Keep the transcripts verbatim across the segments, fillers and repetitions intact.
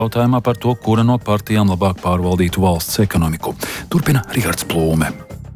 jautājumā par to, kura no partijām labāk pārvaldītu valsts ekonomiku. Turpina Rihards Plūme.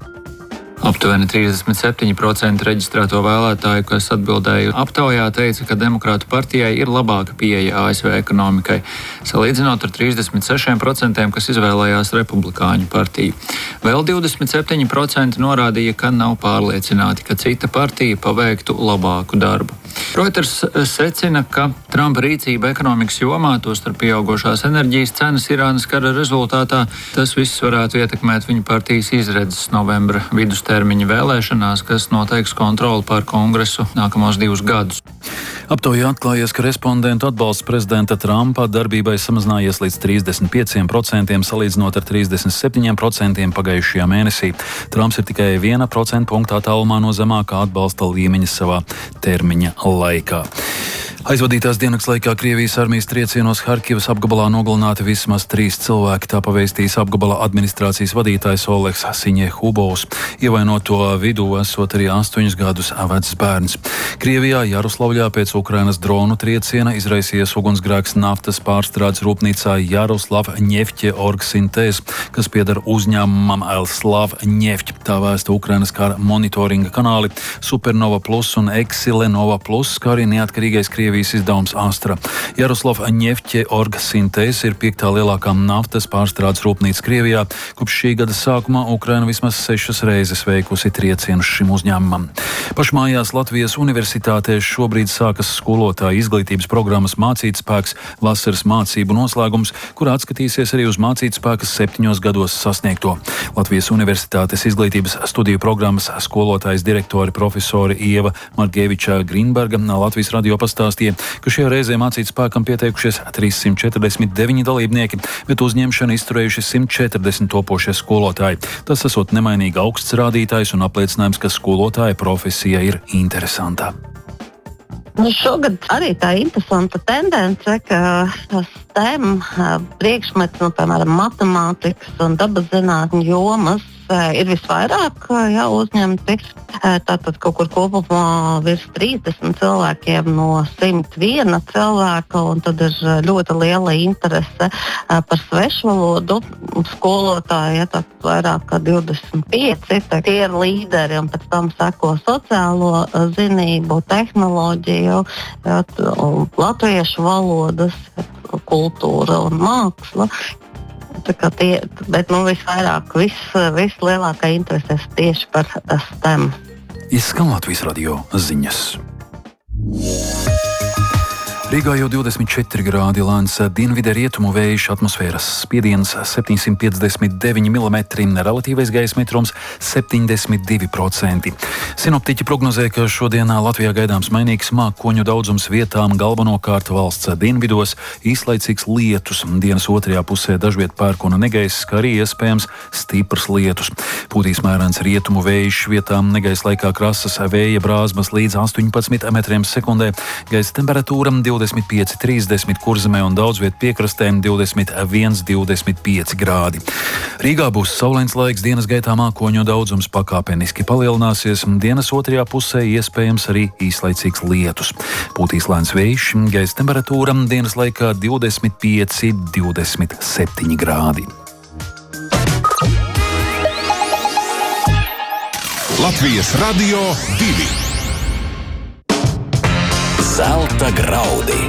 Aptuveni trīsdesmit septiņi procenti reģistrēto vēlētāju, kas atbildēja aptaujā, teica, ka Demokrātu partijai ir labāka pieeja A S V ekonomikai, salīdzinot ar trīsdesmit sešiem procentiem, kas izvēlējās Republikāņu partiju. Vēl divdesmit septiņi procenti norādīja, ka nav pārliecināti, ka cita partija paveiktu labāku darbu. Reuters secina, ka Trumpa rīcība ekonomikas jomā, tostarp pieaugošās enerģijas cenas Irānas kara rezultātā, tas viss varētu ietekmēt viņa partijas izredzes novembra vidustermiņa vēlēšanās, kas noteiks kontroli pār Kongresu nākamos divus gadus. Aptaujā atklājies, ka respondentu atbalsts prezidenta Trumpa darbībai samazinājies līdz trīsdesmit pieciem procentiem, salīdzinot ar trīsdesmit septiņiem procentiem pagājušajā mēnesī. Trumps ir tikai viena procenta punkta attālumā no zemākā atbalsta līmeņa savā termiņa laikā. Aizvadītās dienas laikā Krievijas armijas triecienos Harkivas apgabalā nogalināti vismaz trīs cilvēki, tā pavēstījis apgabala administrācijas vadītājs Oleks Siņehubovs. Ievainoto vidū esot arī astoņus gadus vecs bērns. Krievijā Jaroslavļā pēc Ukrainas dronu trieciena izraisījies ugunsgrēks naftas pārstrādes rūpnīcā Jaroslav Ņefķe Orgsintēs, kas pieder uzņēmumam Elslav Ņefķe. Tā vēsta Ukrainas kara monitoringa kanāli Supernova Plus un Exilenova Plus, kā arī neatkarīgais Krievijas izdevums Astra. Jaroslav Ņefķe Orgsintēs ir piektā lielākā naftas pārstrādes rūpnīca Krievijā. Kopš šī gada sākuma Ukraina vismaz sešas reizes veikusi triecienus šim uzņēmumam. Pašmājās Latvijas universitātē šobrīd sākas skolotāju izglītības programmas Mācītspēks vasaras mācību noslēgums, kurā atskatīsies arī uz mācītspēkas septiņos gados sasniegto. Latvijas universitātes izglītības studiju programmas skolotājas direktori profesori Ieva Margeviča Grīnberga Latvijas radio pastāstīja, ka šajā reizē mācītspēkam pieteikušies trīssimt četrdesmit deviņi dalībnieki, bet uzņemšanu izturējuši simt četrdesmit topošie skolotāji. Tas esot nemainīgi augsts rādītājs un apliecinājums, ka skolotāja profesija ir interesanta. Nu, šogad arī tā interesanta tendence, ka STEM priekšmets, nu, piemēram, matemātikas un dabas zinātņu jomas ir visvairāk jā, uzņemti. Tātad kaut kur kopumā virs trīsdesmit cilvēkiem no simt viena cilvēka, un tad ir ļoti liela interese par svešvalodu. Skolotāji, ja, tad vairāk kā divdesmit pieci, tie ir līderi, un pēc tam seko sociālo zinību, tehnoloģiju, ja, latviešu valodas, kultūra un māksla. Tie, bet nu, visvairāk, vis, vislielākā interese tieši par STEM. Izskan Latvijas radio ziņas. Rīgā jau divdesmit četri grādi, lēns dienvidē rietumu vējš, atmosfēras spiediens septiņsimt piecdesmit deviņi milimetri, relatīvais gaisa mitrums septiņdesmit divi procenti. Sinoptiķi prognozē, ka šodien Latvijā gaidāms mainīgs mākoņu daudzums vietām, galvenokārt valsts dienvidos, īslaicīgs lietus. Dienas otrajā pusē dažviet pērkona negaiss, kā arī iespējams stiprs lietus. Pūtīs mērens rietumu vējš, vietām negaisa laikā krasas vēja brāzmas līdz astoņpadsmit metriem sekundē. Gaisa temperatūra divdesmit pieci trīsdesmit, Kurzemē un daudzviet piekrastēm divdesmit viens divdesmit pieci grādi. Rīgā būs saulains laiks, dienas gaitā mākoņu daudzums pakāpeniski palielināsies, dienas otrajā pusē iespējams arī īslaicīgs lietus. Pūtīs lēns vējš, gaisa temperatūra dienas laikā divdesmit pieci divdesmit septiņi grādi. Latvijas radio divi. Zelta graudi.